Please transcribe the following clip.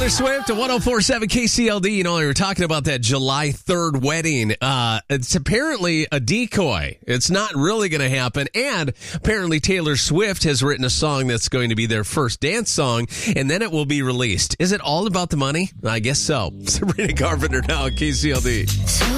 Taylor Swift at 104.7 KCLD. You know, we were talking about that July 3rd wedding. It's apparently a decoy. It's not really going to happen. And apparently Taylor Swift has written a song that's going to be their first dance song, and then it will be released. Is it all about the money? I guess so. Sabrina Carpenter now at KCLD.